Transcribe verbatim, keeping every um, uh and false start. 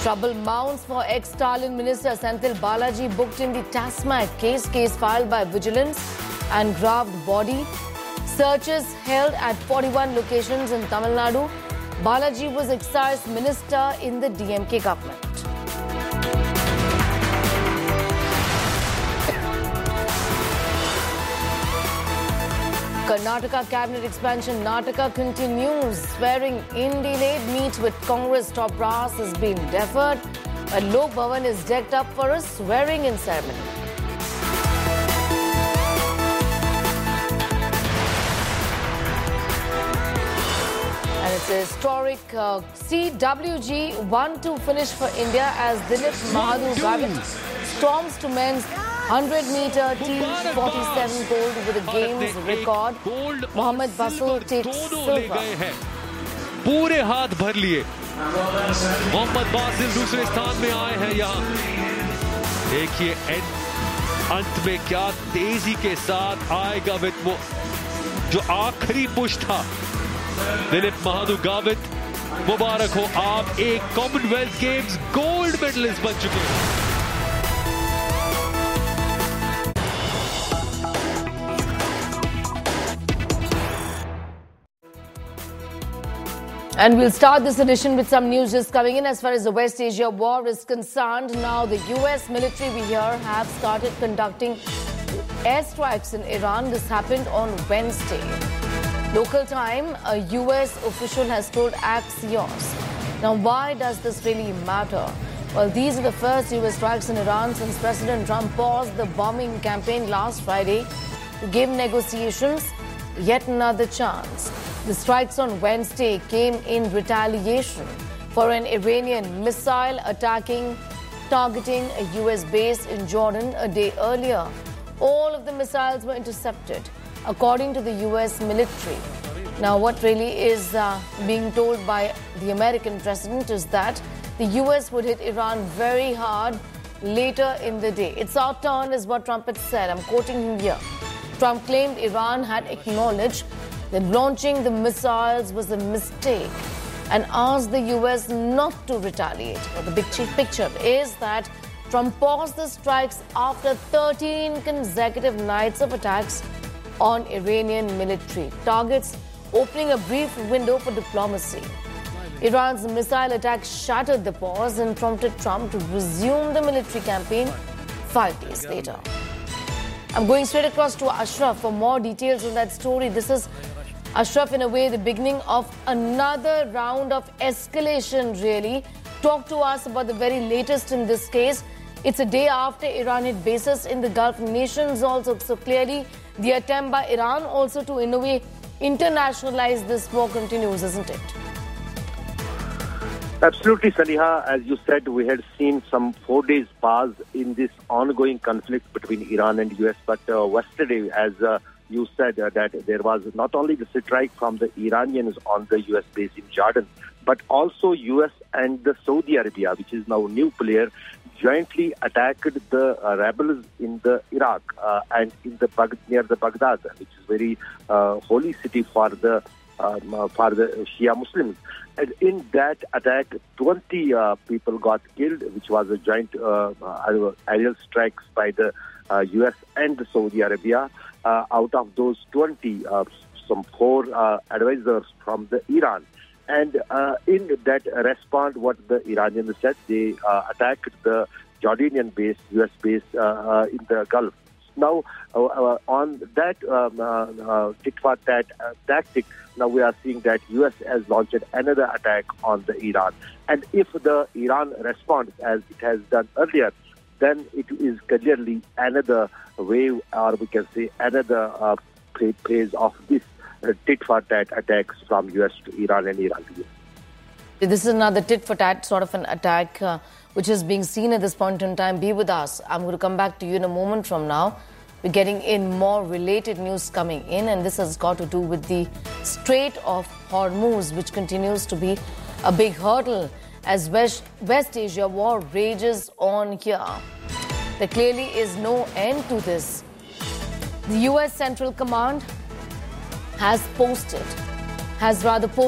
Trouble mounts for ex-Stalin Minister Senthil Balaji booked in the TASMAC case, case filed by Vigilance and grabbed body. Searches held at forty-one locations in Tamil Nadu. Balaji was excise minister in the D M K government. Karnataka cabinet expansion Nataka continues. Swearing in delayed meet with Congress top brass has been deferred, but Lok Bhavan is decked up for a swearing-in ceremony. And it's a historic uh, C W G one two finish for India as Dilip Mahadur Gavit storms to men's one hundred meter T forty-seven gold with a game's record. Mohammad Basul takes silver. पूरे हाथ भर लिए Mohammad Basil दूसरे स्थान में आए हैं यहाँ. देखिए अंत में क्या तेजी के साथ आएगा विद वो जो आखिरी पुश था. दिलीप महादुर गावित, मुबारक हो, आप एक कॉमनवेल्थ गेम्स गोल्ड मेडलिस्ट बन चुके हैं. And we'll start this edition with some news just coming in as far as the West Asia war is concerned. Now, the U S military, we hear, have started conducting airstrikes in Iran. This happened on Wednesday. Local time, a U S official has told Axios. Now, why does this really matter? Well, these are the first U S strikes in Iran since President Trump paused the bombing campaign last Friday to give negotiations yet another chance. The strikes on Wednesday came in retaliation for an Iranian missile attacking, targeting a U S base in Jordan a day earlier. All of the missiles were intercepted, according to the U S military. Now, what really is uh, being told by the American president is that the U S would hit Iran very hard later in the day. It's our turn, is what Trump had said. I'm quoting him here. Trump claimed Iran had acknowledged that launching the missiles was a mistake and asked the U S not to retaliate. But the big picture is that Trump paused the strikes after thirteen consecutive nights of attacks on Iranian military targets, opening a brief window for diplomacy. Iran's missile attack shattered the pause and prompted Trump to resume the military campaign five days later. I'm going straight across to Ashraf for more details on that story. This is, Ashraf, in a way, the beginning of another round of escalation, really. Talk to us about the very latest in this case. It's a day after Iran hit bases in the Gulf nations also. So clearly, the attempt by Iran also to, in a way, internationalize this war continues, isn't it? Absolutely, Saliha. As you said, we had seen some four days pause in this ongoing conflict between Iran and U S. But uh, yesterday, as uh, you said, uh, that there was not only the strike from the Iranians on the U S base in Jordan, but also U S and the Saudi Arabia, which is now a new player, jointly attacked the uh, rebels in the Iraq uh, and in the Bag- near the Baghdad, which is very uh, holy city for the um, uh, for the Shia Muslims. And in that attack, twenty uh, people got killed, which was a joint uh, uh, aerial strikes by the uh, U S and the Saudi Arabia. Uh, out of those twenty, uh, some four uh, advisors from the Iran. And uh, in that response, what the Iranians said, they uh, attacked the Jordanian base, U S base uh, uh, in the Gulf. Now, uh, uh, on that um, uh, uh, tit-for-tat uh, tactic, now we are seeing that U S has launched another attack on the Iran. And if the Iran responds as it has done earlier, then it is clearly another wave, or we can say another uh, phase of this uh, tit-for-tat attacks from U S to Iran and Iran to U S. This is another tit-for-tat sort of an attack uh, which is being seen at this point in time. Be with us. I'm going to come back to you in a moment from now. We're getting in more related news coming in, and this has got to do with the Strait of Hormuz, which continues to be a big hurdle as West, West Asia war rages on here. There clearly is no end to this. The U S Central Command has posted, has rather posted